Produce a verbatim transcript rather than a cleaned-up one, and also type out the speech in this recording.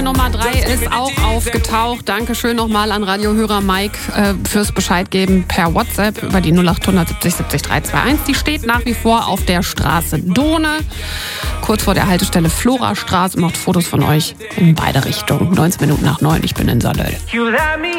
Nummer drei ist auch aufgetaucht. Dankeschön nochmal an Radiohörer Mike äh, fürs Bescheid geben per WhatsApp über die null acht hundert siebzig siebzig drei zwei eins. Die steht nach wie vor auf der Straße Dohne, kurz vor der Haltestelle Florastraße. Macht Fotos von euch in beide Richtungen. neunzehn Minuten nach neun, ich bin in Salöll.